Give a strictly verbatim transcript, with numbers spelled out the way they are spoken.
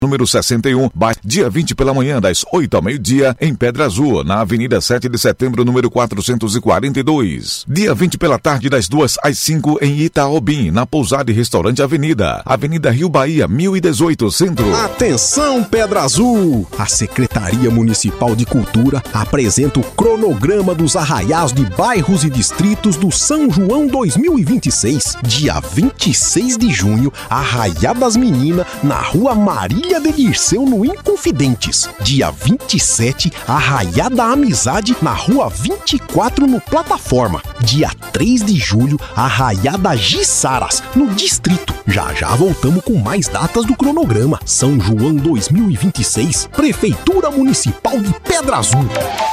número sessenta e um, dia vinte pela manhã, das oito ao meio-dia, em Pedra Azul, na Avenida sete de Setembro, número quatrocentos e quarenta e dois. Dia vinte pela tarde, das duas às cinco, em Itaobim, na Pousada e Restaurante Avenida, Avenida Rio Bahia, mil e dezoito, Centro. Atenção, Pedra Azul! A Secretaria Municipal de Cultura apresenta o cronograma dos arraiais de bairros e distritos do São João dois mil e vinte e seis. Dia vinte e seis de junho, Arraiá das Meninas, na Rua Marília de Dirceu, no Inconfidentes. Dia vinte e sete, Arraiá da Amizade, na Rua vinte e quatro, no Plataforma. Dia três de julho, Arraiá da Gissaras, no Distrito. Já já voltamos com mais datas do cronograma. São João dois mil e vinte e seis, Prefeitura Municipal de Pedra Azul.